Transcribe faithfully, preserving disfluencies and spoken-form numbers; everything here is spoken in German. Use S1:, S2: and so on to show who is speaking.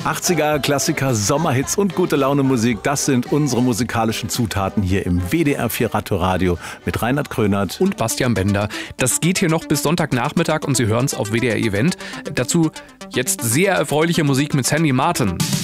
S1: achtziger-Klassiker, Sommerhits und gute Laune Musik, das sind unsere musikalischen Zutaten hier im W D R vier Radio mit Reinhard Krönert
S2: und Bastian Bender. Das geht hier noch bis Sonntagnachmittag und Sie hören es auf W D R Event. Dazu jetzt sehr erfreuliche Musik mit Sandy Martin.